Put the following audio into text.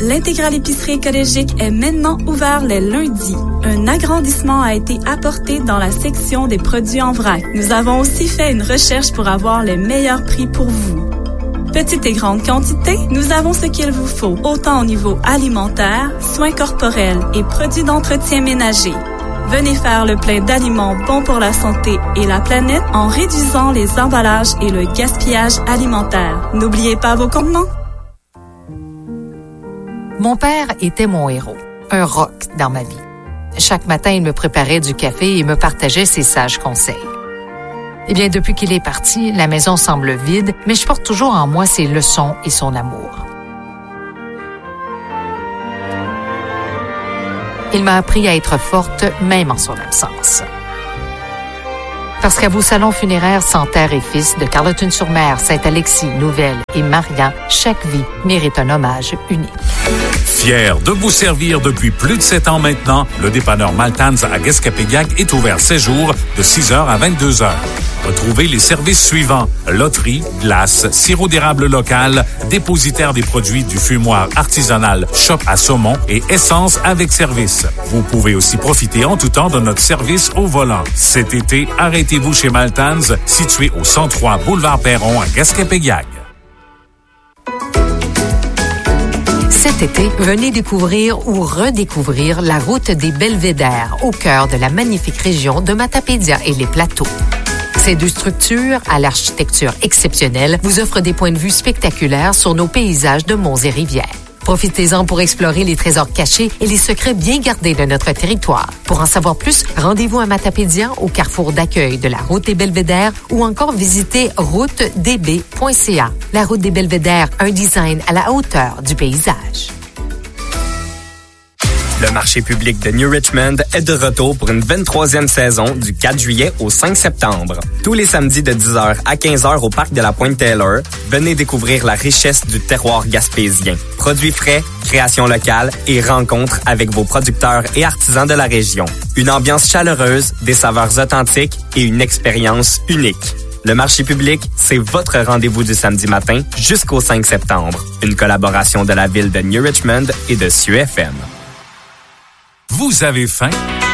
L'intégrale épicerie écologique est maintenant ouvert les lundis. Un agrandissement a été apporté dans la section des produits en vrac. Nous avons aussi fait une recherche pour avoir les meilleurs prix pour vous. Petite et grande quantité, nous avons ce qu'il vous faut, autant au niveau alimentaire, soins corporels et produits d'entretien ménager. Venez faire le plein d'aliments bons pour la santé et la planète en réduisant les emballages et le gaspillage alimentaire. N'oubliez pas vos contenants. Mon père était mon héros, un rock dans ma vie. Chaque matin, il me préparait du café et me partageait ses sages conseils. Eh bien, depuis qu'il est parti, la maison semble vide, mais je porte toujours en moi ses leçons et son amour. Il m'a appris à être forte, même en son absence. Parce qu'à vos salons funéraires Santerre et Fils de Carleton-sur-Mer, Saint-Alexis, Nouvelle et Marian, chaque vie mérite un hommage unique. Fier de vous servir depuis plus de 7 ans maintenant, le dépanneur Maltans à Guescapégac est ouvert 7 jours de 6h à 22h. Retrouvez les services suivants: loterie, glace, sirop d'érable local, dépositaire des produits du fumoir artisanal Shop à saumon et essence avec service. Vous pouvez aussi profiter en tout temps de notre service au volant. Cet été, arrêtez-vous chez Maltans, situé au 103 Boulevard Perron à Guescapégac. Cet été, venez découvrir ou redécouvrir la route des Belvédères, au cœur de la magnifique région de Matapédia et les Plateaux. Ces deux structures, à l'architecture exceptionnelle, vous offrent des points de vue spectaculaires sur nos paysages de monts et rivières. Profitez-en pour explorer les trésors cachés et les secrets bien gardés de notre territoire. Pour en savoir plus, rendez-vous à Matapédia, au carrefour d'accueil de la route des Belvédères, ou encore visitez routedb.ca. La route des Belvédères, un design à la hauteur du paysage. Le marché public de New Richmond est de retour pour une 23e saison du 4 juillet au 5 septembre. Tous les samedis de 10h à 15h au parc de la Pointe-Taylor, venez découvrir la richesse du terroir gaspésien. Produits frais, créations locales et rencontres avec vos producteurs et artisans de la région. Une ambiance chaleureuse, des saveurs authentiques et une expérience unique. Le marché public, c'est votre rendez-vous du samedi matin jusqu'au 5 septembre. Une collaboration de la ville de New Richmond et de CIUS FM. Vous avez faim?